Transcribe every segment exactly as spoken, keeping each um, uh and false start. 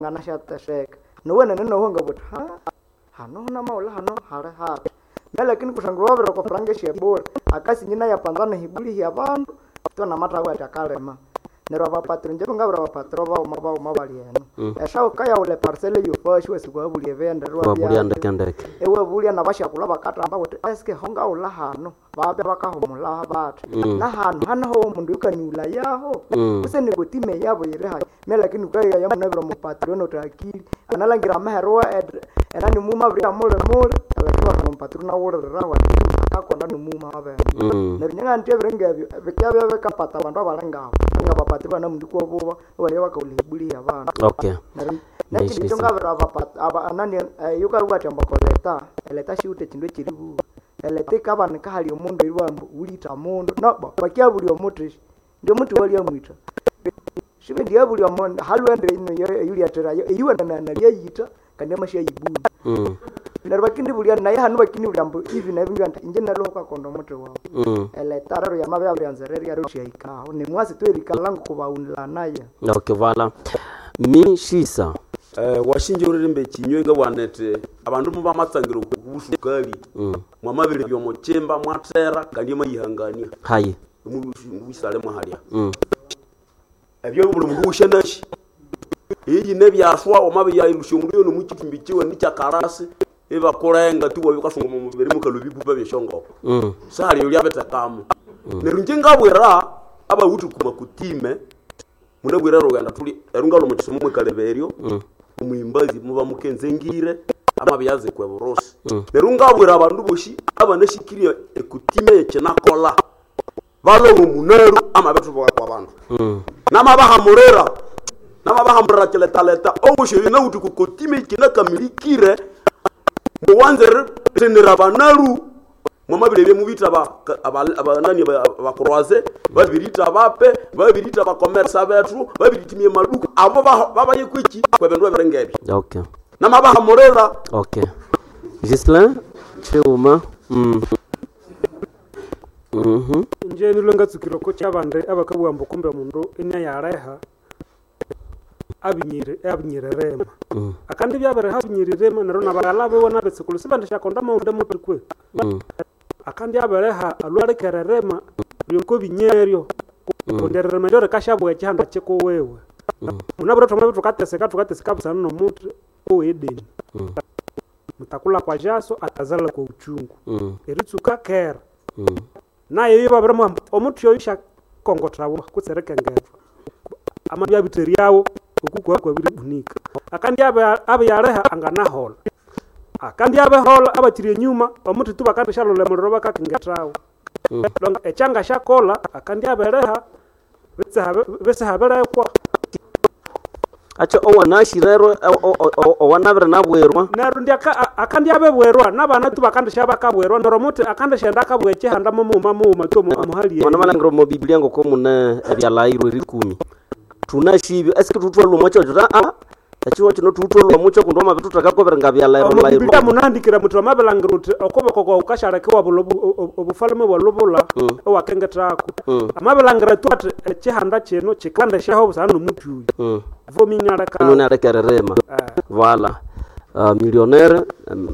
ngana shatasheka nowena neno honga but ha hano na maula hano hare hare na lakini kushangwa bero ko frange shebora akasi nyina ya panzana hibuli ya bandu to na mata wa takalema nero ba patron je ngabra ba patro ba mabao mabali eno esha ukaya ule parcelle yo fashu esikwa buli evenda ro wa buli anda kandeke ewe buli na basha kula bakata amba wote eske honga ula hano babe bakahomula bat na hano hano ho mundu ukanyula yaho use ni gutime yabo ire ha me lakini ukaya ya mnabro mu patron otakili analangira mahero ed enani muma bri amole mole lakini wa patron na wora rawa akakonda no muma abe nero nyanga ntebe ngabyo bekabyo bekapata bantu abalangabo ngaba patibwa na mndu ko boba wale wakaulibuli abantu okay na chini ngabra bapata aba anani yuka rwatamba koleta eleta shiute chindwe chiribu elete kabane kahali omundu irwambo ulita mundu no bakia buli omuti ndio muti wali amwita shibe ndio buli omundu halwende ino yuli atera yiwe na na yita kande mashya yibu mm nero bakindi buli na yahanu bakindi buli ambo even na binga inje na loka kondo muti wao mm eleta raro ya mabe abyanzereri ya rushi ika ni mwasi tu erikalangu kubaunila naye okay vala mi shisa eh washinjurire mbe kinywenga wanete abantu muba matsangiro kubushukali mm mwamabiri byo mochemba mwatera kandi mayihangania hayi mu bisale mahalia mm ebyo bulu mundu ushenashi iyi nebyashwa omabe ya ilushonguyo no mukikimbikiwe nicyakarasi eba korenga tuwa bikasongo mu mubiri mukalubi buba byeshongo mm sali yuli abetakamu mm. Nerunje ngabwera aba wutu kuma kutime munabwera roganda tuli erungalo mu kisomo mwekaleberyo mm umuyimbazi muba mukenzengire amabyaze kwe borosi mm. Nerungabwera abandu boshi abanashikiriye ekutime yekenakola balo muneru amabetu bwa kwabantu mm. Namabahamurera namabahamurera keletaleta obushe ina wutu kukotime kinakamilikire muwanzere tenera banaru mama bilebe mubita ba abanani bakroise babirita bape babirita ba commerce abetu babiritimye maduka abo babaye kwiki kwebendwe berengebi okay namabahamurera okay Gislain Cheuma mm mhm nje nilonga tsukiroko cyabande abakabwambo kumbe mundu ina yareha abinyire abinyire rema mm. Akandi byabere habinyire rema naro nabagalabe wona betsekulu sibande shakonda maunde mutukwe mm. Akandi abere ha alware kererema yonko binyeryo konderere mm. Majore kashabwe cyanda cyeko wewe mm. Munabura tomabe tukateseka tukateseka busana no mutu oedeni mm. Mutakula kwa jaso atazala kwa uchungu mm. Eritsuka kera mm. Naye yibabere mu omutu yoyisha kongotrawo kutsereka ngetwa amabya biteri yawo ukukwa kwa biri bunika akandi aba aba yareha angana hol akandi aba hol abatiriye nyuma omutu tuba kandi shalole muroro bakakingetrawo mm. Longa echanga shakola akandi aba yareha betsa bese habera kwa acha owana shirero owana bere nabwerwa naru ndi akandi aba bwerwa nabana tuba kandi shabaka bwerwa ndoro mutu akandi shenda kabweche handa mu mama mu matomo amuhali wana malangro mo biblia ngoko muna ebyalairo rikumi tunashibi eske tutwalo mocho jura ah achiwo chino tutwalo mocho kundoma bitu takakobera ngabyalairo lairo biblia munandikira mutu mabelangrote okobeko kwa ukashareke wabulobu obufalme walobula owakengetrako amabelangira twat chihanda cheno chikanda shaho busana mutu vominyara ka nuna rekererema voilà millionnaire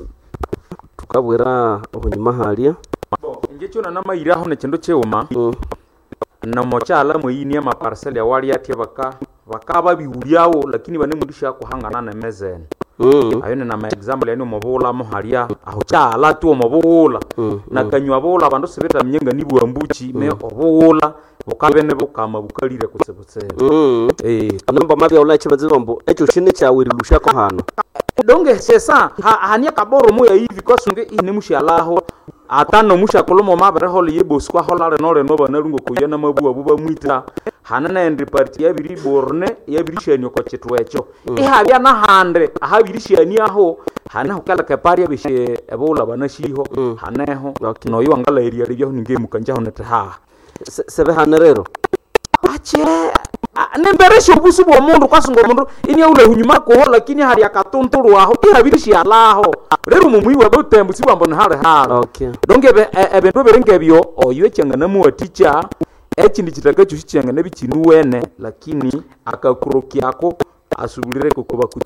tukabwera ohonyuma halia nje chona namayiraho ne chindo cheuma na mochala mwini ama parcel ya wali ati baka bakaba biuriawo lakini bane mudisha kuhangana na mezen mm ayone na ma example yani mobola mo halia aho chala tu mobola mm. Na kanywa bola bandu sebeta mnyenga nibu ambuchi mm. Me obola bukabene bukama bukalire kusebutse mm. Eh namba mabya ulache bazombo echo shine cha wirilusha ko hano donge sesa hania kaboro moya hivi kosunge ine mushalaho atano musha kolomo mabere hol yebos kwa holare no reno banarungo kuyana mabu abuba mwita hanana end party ya biri borne ya biri shenyo ko chitwecho mm. Iha bya na hande aha biri sheni aho hana hokala kapari ya bishe ebola banashiho mm. Haneho okay. No yo ngala area ryo ninge mukanja honete ha sebe hanerero ache nemberesho busu bwo mundu kwasungo mundu ini ule hunyuma ko lakini hari akatontoro aho iha biri shialaho rero mu muyiwa butembu sibambo na hare ha okay. Donge be ebento berenge byo oyo cyangana mu teacher ekindi kitaka cyushicanga nabikintu wene lakini akakuroki yako asubulire kuko bakuti